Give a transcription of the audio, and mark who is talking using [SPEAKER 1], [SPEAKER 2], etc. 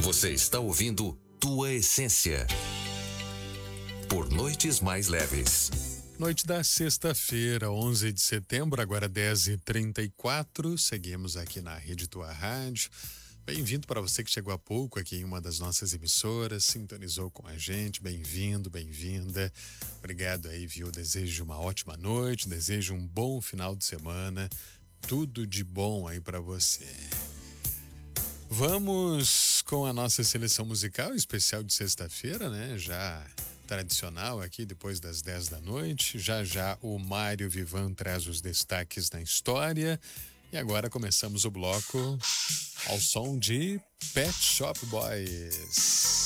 [SPEAKER 1] Você está ouvindo Tua Essência por Noites Mais Leves.
[SPEAKER 2] Noite da sexta-feira, 11 de setembro, agora 10h34. Seguimos aqui na Rede Tua Rádio. Bem-vindo para você que chegou há pouco aqui em uma das nossas emissoras, sintonizou com a gente. Bem-vindo, bem-vinda. Obrigado aí, viu? Desejo uma ótima noite, desejo um bom final de semana. Tudo de bom aí para você. Vamos com a nossa seleção musical especial de sexta-feira, né? Já tradicional aqui depois das 10 da noite. Já o Mário Vivan traz os destaques da história. E agora começamos o bloco ao som de Pet Shop Boys.